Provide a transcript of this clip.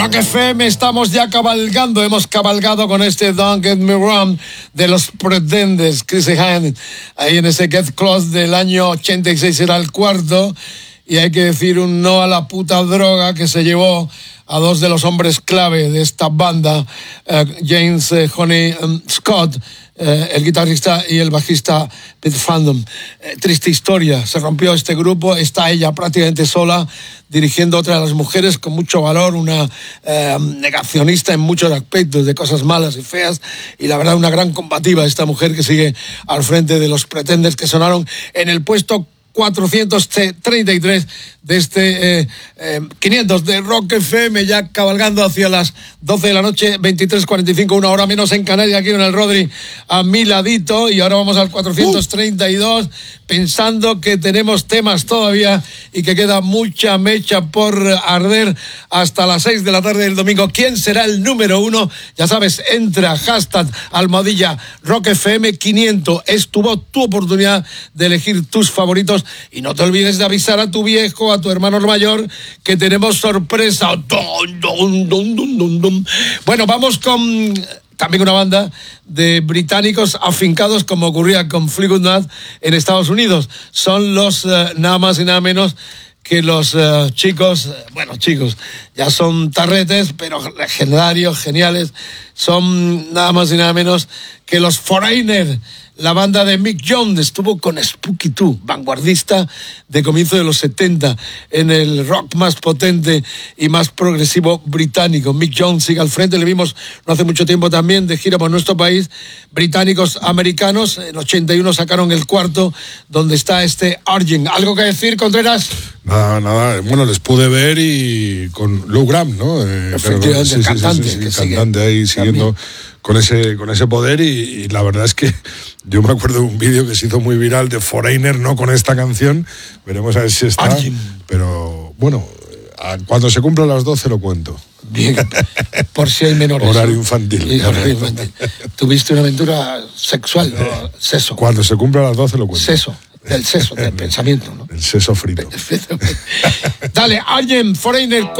Rock FM, estamos ya cabalgando, hemos cabalgado con este Don't Get Me Wrong de los Pretenders, Chris Hine, ahí en ese Get Close del año 86, era el cuarto, y hay que decir un no a la puta droga que se llevó a dos de los hombres clave de esta banda, James Honey Scott, el guitarrista, y el bajista Pete Fandom. Triste historia, se rompió este grupo, está ella prácticamente sola dirigiendo otra de las mujeres con mucho valor, una negacionista en muchos aspectos de cosas malas y feas, y la verdad una gran combativa esta mujer que sigue al frente de los Pretenders, que sonaron en el puesto 433 de este 500 de Rock FM, ya cabalgando hacia las 12 de la noche, 23:45, una hora menos en Canarias, aquí en el Rodri a mi ladito, y ahora vamos al 432, pensando que tenemos temas todavía y que queda mucha mecha por arder hasta las 6 de la tarde del domingo. ¿Quién será el número uno? Ya sabes, entra, hashtag almohadilla Rock FM 500, es tu voz, tu oportunidad de elegir tus favoritos, y no te olvides de avisar a tu viejo, a tu hermano mayor, que tenemos sorpresa. Bueno, vamos con también una banda de británicos afincados, como ocurría con Fleetwood Mac en Estados Unidos. Son los nada más y nada menos que los chicos, ya son tarretes, pero legendarios, geniales. Son nada más y nada menos que los Foreigner. La banda de Mick Jones estuvo con Spooky 2, vanguardista de comienzo de los 70, en el rock más potente y más progresivo británico. Mick Jones sigue al frente, le vimos no hace mucho tiempo también de gira por nuestro país. Británicos americanos, en 81 sacaron el cuarto, donde está este Argent. ¿Algo que decir, Contreras? Nada, bueno, les pude ver y con Lou Gramm, ¿no? Efectivamente, el cantante. Cantante ahí siguiendo con ese poder, y la verdad es que yo me acuerdo de un vídeo que se hizo muy viral de Foreigner, no con esta canción, veremos a ver si está, pero bueno, cuando se cumplan las 12 lo cuento. Bien, por si hay menores. Horario infantil. ¿Tuviste una aventura sexual o seso? Cuando se cumplan las 12 lo cuento. Seso, del pensamiento, ¿no? El seso frito. Dale, Argent, Foreigner.